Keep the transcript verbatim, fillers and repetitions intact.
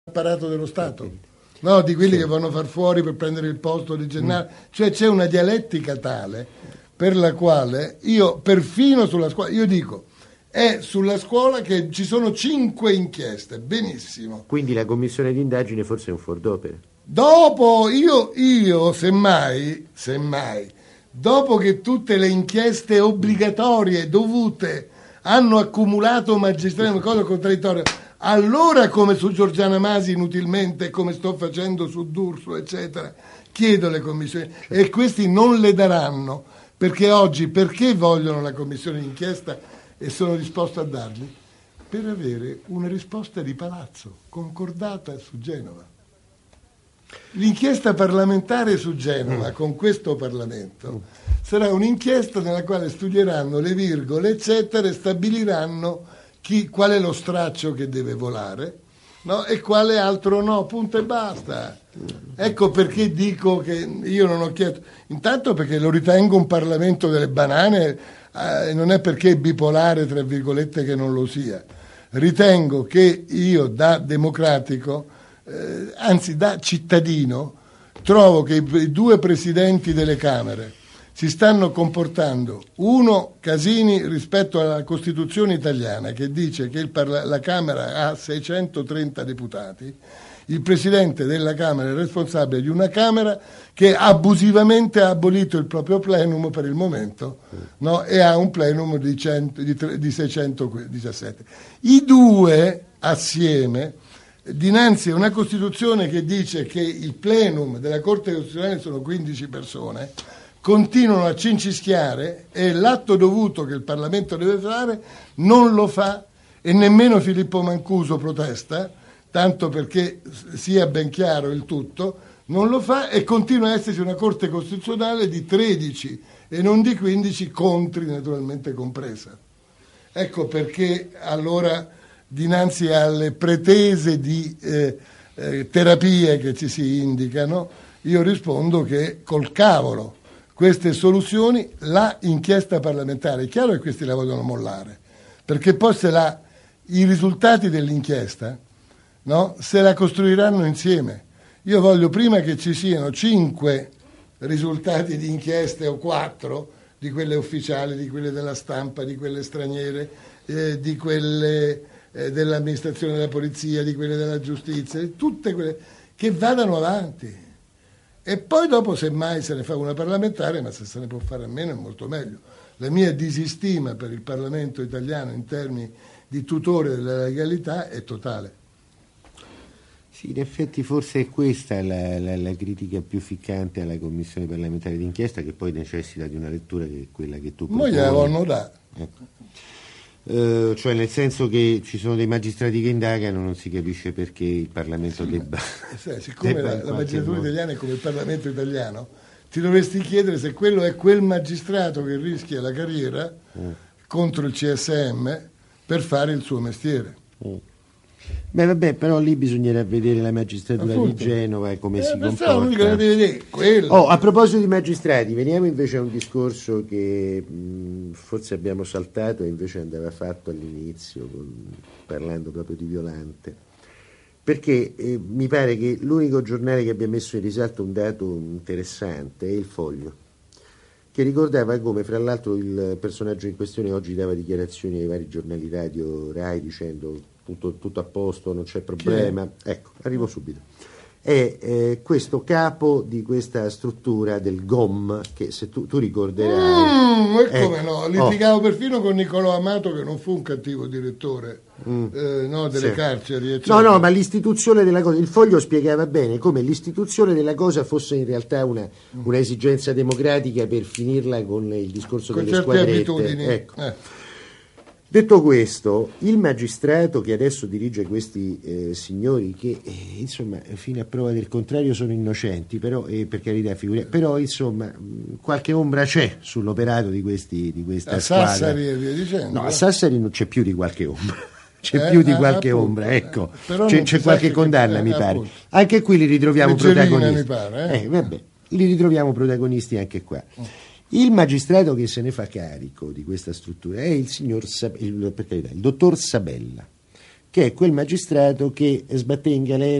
apparato dello Stato, no? Di quelli sì. che vanno a far fuori per prendere il posto di Gennaro. Mm. Cioè c'è una dialettica tale per la quale io, perfino sulla scuola, io dico, è sulla scuola che ci sono cinque inchieste, benissimo. Quindi la commissione d'indagine forse è un fuor d'opera. Dopo, io, io semmai, semmai, dopo che tutte le inchieste obbligatorie dovute hanno accumulato magistrati, una cosa contraddittoria, allora come su Giorgiana Masi inutilmente, come sto facendo su D'Urso, eccetera, chiedo le commissioni, e questi non le daranno, perché oggi, perché vogliono la commissione d'inchiesta e sono disposto a darli? Per avere una risposta di palazzo, concordata su Genova. L'inchiesta parlamentare su Genova mm. con questo Parlamento sarà un'inchiesta nella quale studieranno le virgole eccetera e stabiliranno chi, qual è lo straccio che deve volare, no? E quale altro no, punto e basta. Ecco perché dico che io non ho chiesto, intanto perché lo ritengo un Parlamento delle banane, eh, non è perché è bipolare tra virgolette che non lo sia, ritengo che io da democratico Eh, anzi da cittadino trovo che i, i due presidenti delle Camere si stanno comportando, uno Casini rispetto alla Costituzione italiana che dice che il parla- la Camera ha seicentotrenta deputati, il presidente della Camera è responsabile di una Camera che abusivamente ha abolito il proprio plenum per il momento, no? E ha un plenum di, cento, di, tre, di seicentodiciassette. I due assieme, dinanzi a una Costituzione che dice che il plenum della Corte Costituzionale sono quindici persone, continuano a cincischiare e l'atto dovuto che il Parlamento deve fare non lo fa, e nemmeno Filippo Mancuso protesta, tanto perché sia ben chiaro il tutto, non lo fa, e continua a esserci una Corte Costituzionale di tredici e non di quindici, contri naturalmente compresa. Ecco perché allora, dinanzi alle pretese di eh, eh, terapie che ci si indicano, io rispondo che col cavolo queste soluzioni, la inchiesta parlamentare, è chiaro che questi la vogliono mollare, perché poi se la, i risultati dell'inchiesta, no, se la costruiranno insieme. Io voglio prima che ci siano cinque risultati di inchieste o quattro, di quelle ufficiali, di quelle della stampa, di quelle straniere, eh, di quelle dell'amministrazione della polizia, di quelle della giustizia, tutte quelle che vadano avanti, e poi dopo semmai se ne fa una parlamentare, ma se se ne può fare a meno è molto meglio. La mia disistima per il Parlamento italiano in termini di tutore della legalità è totale. Sì, in effetti forse è questa la, la, la critica più ficcante alla commissione parlamentare d'inchiesta, che poi necessita di una lettura che è quella che tu proponi. Noi gliela vogliono dare. Ecco. Uh, cioè nel senso che ci sono dei magistrati che indagano, non si capisce perché il Parlamento sì, debba, ma, siccome debba la, la magistratura modo. italiana è come il Parlamento italiano, ti dovresti chiedere se quello è quel magistrato che rischia la carriera mm. contro il C S M per fare il suo mestiere. Mm. Beh vabbè, però lì bisognerà vedere la magistratura Appunto. di Genova e come eh, si comporta. Vedere, oh, a proposito di magistrati, veniamo invece a un discorso che mh, forse abbiamo saltato e invece andava fatto all'inizio, con, parlando proprio di Violante, perché eh, mi pare che l'unico giornale che abbia messo in risalto un dato interessante è il Foglio, che ricordava come fra l'altro il personaggio in questione oggi dava dichiarazioni ai vari giornali radio Rai dicendo tutto, tutto a posto, non c'è problema. Ecco, arrivo subito. È eh, questo capo di questa struttura del G O M, che se tu, tu ricorderai mm, e come eh, no, litigavo oh. perfino con Niccolò Amato, che non fu un cattivo direttore mm. eh, no, delle sì. carceri eccetera. no no ma l'istituzione della cosa, il Foglio spiegava bene come l'istituzione della cosa fosse in realtà una, mm. una esigenza democratica per finirla con il discorso con delle squadrette abitudini. Ecco. eh. Detto questo, il magistrato che adesso dirige questi eh, signori, che eh, insomma fino a prova del contrario sono innocenti, però eh, per carità figura, però insomma qualche ombra c'è sull'operato di questi di questa a squadra. Sassari e via dicendo. No, a Sassari non c'è più di qualche ombra. C'è eh, più di qualche eh, ombra, ecco. Eh, c'è, c'è qualche condanna, che, mi pare. Appunto. Anche qui li ritroviamo Leggerina, protagonisti. mi pare, eh? Eh, vabbè, li ritroviamo protagonisti anche qua. Il magistrato che se ne fa carico di questa struttura è il signor Sab- il, per carità, il dottor Sabella, che è quel magistrato che sbatté in galera